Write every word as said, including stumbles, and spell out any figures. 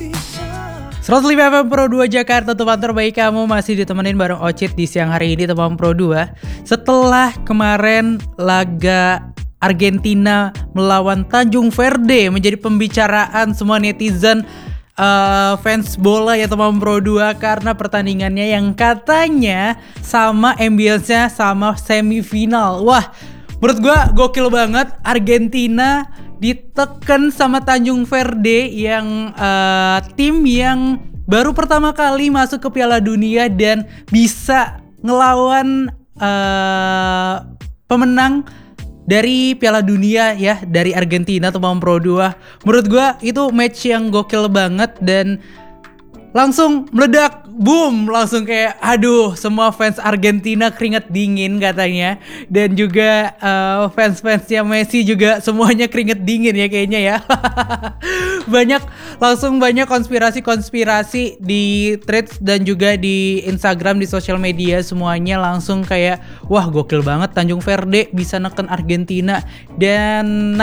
seratus lima F M Pro dua Jakarta, tempat terbaik kamu masih ditemenin bareng Ocit di siang hari ini teman Pro dua. Setelah kemarin laga Argentina melawan Tanjung Verde menjadi pembicaraan semua netizen, uh, fans bola ya teman Pro dua, karena pertandingannya yang katanya sama ambience-nya sama semifinal. Wah, menurut gua gokil banget. Argentina ditekan sama Tanjung Verde yang uh, tim yang baru pertama kali masuk ke Piala Dunia dan bisa ngelawan uh, pemenang dari Piala Dunia ya, dari Argentina teman Pro dua. Menurut gua itu match yang gokil banget dan langsung meledak, boom, langsung kayak aduh, semua fans Argentina keringet dingin katanya. Dan juga uh, fans-fansnya Messi juga semuanya keringet dingin ya kayaknya ya. Banyak, langsung banyak konspirasi-konspirasi di threads dan juga di Instagram, di sosial media, semuanya langsung kayak wah gokil banget Tanjung Verde bisa neken Argentina. Dan